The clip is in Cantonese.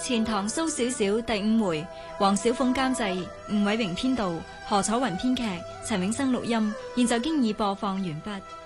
錢塘蘇小小第5回，黃小鳳監製，吳偉榮編導，何楚雲編劇，陳永生錄音，現就經已播放完畢。